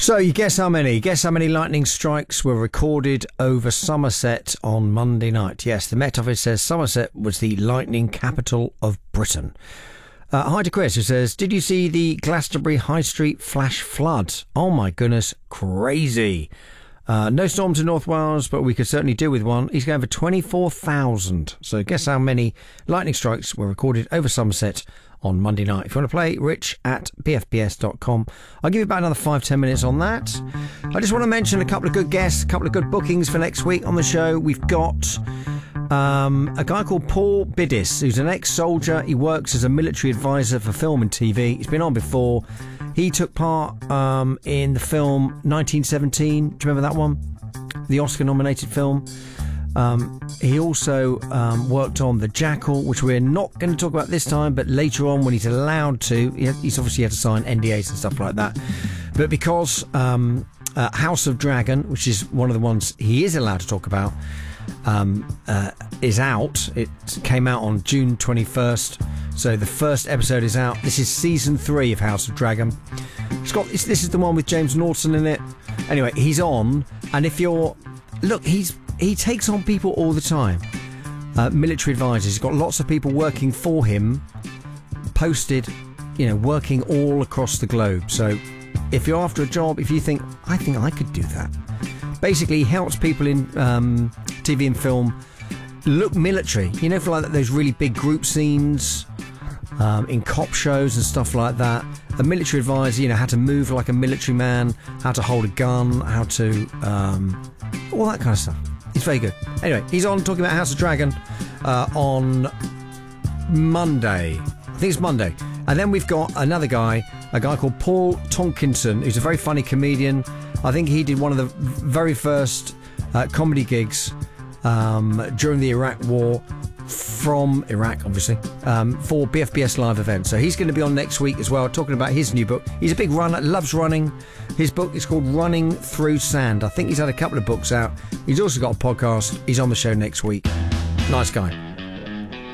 So you guess how many? Guess how many lightning strikes were recorded over Somerset on Monday night? Yes, the Met Office says Somerset was the lightning capital of Britain. Hi to Chris, who says, did you see the Glastonbury High Street flash flood? Oh my goodness, crazy. No storms in North Wales, but we could certainly do with one. He's going for 24,000. So guess how many lightning strikes were recorded over Somerset on Monday night. If you want to play, rich at bfbs.com. I'll give you about another 5-10 minutes on that. I just want to mention a couple of good guests, a couple of good bookings for next week on the show. We've got a guy called Paul Biddis, who's an ex-soldier. He works as a military advisor for film and TV. He's been on before. He took part in the film 1917. Do you remember that one? The Oscar-nominated film. He also worked on The Jackal, which we're not going to talk about this time, but later on when he's allowed to. He's obviously had to sign NDAs and stuff like that. But because House of Dragon, which is one of the ones he is allowed to talk about, is out. It came out on June 21st. So the first episode is out. This is season 3 of House of Dragon. This is the one with James Norton in it. Anyway, he's on, and if you're... Look, he takes on people all the time. Military advisors. He's got lots of people working for him, posted, working all across the globe. So if you're after a job, if you think I could do that. Basically, he helps people in TV and film look military. For like those really big group scenes in cop shows and stuff like that. A military advisor, how to move like a military man, how to hold a gun, how to all that kind of stuff. He's very good. Anyway, he's on talking about House of Dragon on Monday. I think it's Monday. And then we've got another guy, a guy called Paul Tonkinson, who's a very funny comedian. I think he did one of the very first comedy gigs during the Iraq War, from Iraq, obviously, for BFBS live events. So he's going to be on next week as well, talking about his new book. He's a big runner, loves running. His book is called Running Through Sand. I think he's had a couple of books out. He's also got a podcast. He's on the show next week. Nice guy.